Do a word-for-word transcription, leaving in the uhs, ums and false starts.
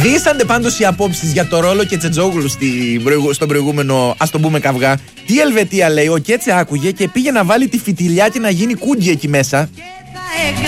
Λύσανται πάντως οι απόψεις για το ρόλο και Τσετζόγλου στον προηγούμενο, ας το πούμε, καυγά. Τι Ελβετία λέει, ο Κέτσε άκουγε και πήγε να βάλει τη φιτιλιά και να γίνει κούγκι εκεί μέσα.